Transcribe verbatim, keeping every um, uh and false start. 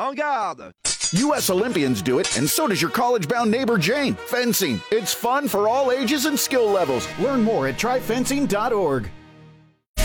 En garde! U S Olympians do it, and so does your college-bound neighbor Jane. Fencing. It's fun for all ages and skill levels. Learn more at try fencing dot org.